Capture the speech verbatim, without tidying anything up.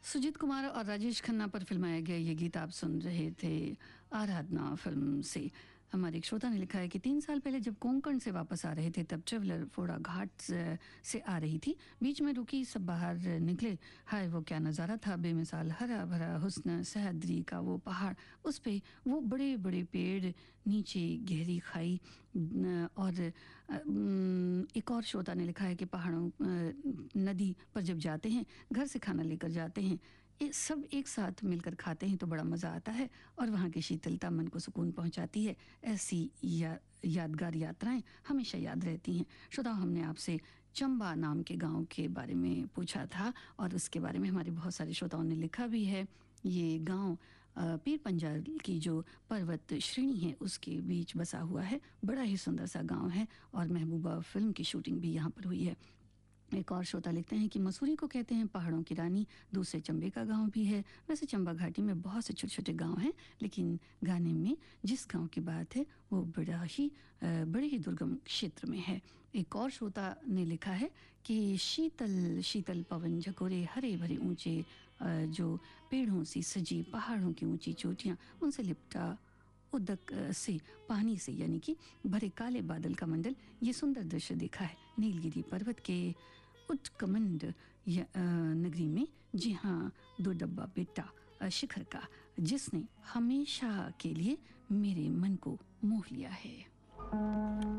सुजीत कुमार और राजेश खन्ना पर फिल्माया गया ये गीत आप सुन रहे थे आराधना फिल्म से। हमारे एक श्रोता ने लिखा है कि तीन साल पहले जब कोंकण से वापस आ रहे थे तब ट्रेवलर फोड़ा घाट से आ रही थी, बीच में रुकी, सब बाहर निकले। हाय वो क्या नज़ारा था, बेमिसाल हरा भरा हुस्न, सह्याद्री का वो पहाड़, उस पे वो बड़े बड़े पेड़, नीचे गहरी खाई। और एक और श्रोता ने लिखा है कि पहाड़ों नदी पर जब जाते हैं, घर से खाना लेकर जाते हैं, ये सब एक साथ मिलकर खाते हैं तो बड़ा मज़ा आता है और वहाँ की शीतलता मन को सुकून पहुँचाती है। ऐसी या, यादगार यात्राएं हमेशा याद रहती हैं। श्रोता, हमने आपसे चंबा नाम के गांव के बारे में पूछा था और उसके बारे में हमारे बहुत सारे श्रोताओं ने लिखा भी है। ये गांव पीर पंजाल की जो पर्वत श्रेणी है उसके बीच बसा हुआ है। बड़ा ही सुंदर सा गांव है और महबूबा फिल्म की शूटिंग भी यहाँ पर हुई है। एक और श्रोता लिखते हैं कि मसूरी को कहते हैं पहाड़ों की रानी, दूसरे चंबे का गांव भी है। वैसे चंबा घाटी में बहुत से छोटे छोटे गांव हैं, लेकिन गाने में जिस गांव की बात है वो बड़ा ही बड़े ही दुर्गम क्षेत्र में है। एक और श्रोता ने लिखा है कि शीतल शीतल पवन झकोरे, हरे भरे ऊंचे जो पेड़ों से सजी पहाड़ों की ऊंची चोटियां, उनसे लिपटा उदक से पानी से यानी कि भरे काले बादल का मंडल, ये सुंदर दृश्य देखा है नीलगिरी पर्वत के उत्कमंड नगरी में। जी हाँ, दो डब्बा बेटा शिखर का, जिसने हमेशा के लिए मेरे मन को मोह लिया है।